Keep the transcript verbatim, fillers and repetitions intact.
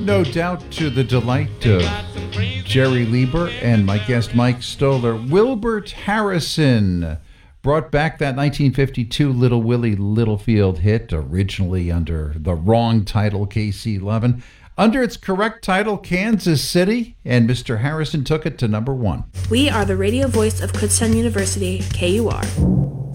No doubt to the delight of Jerry Lieber and my guest Mike Stoller, Wilbert Harrison brought back that nineteen fifty-two Little Willie Littlefield hit, originally under the wrong title, K C eleven. Under its correct title, Kansas City, and Mister Harrison took it to number one. We are the radio voice of Kutztown University, K U R.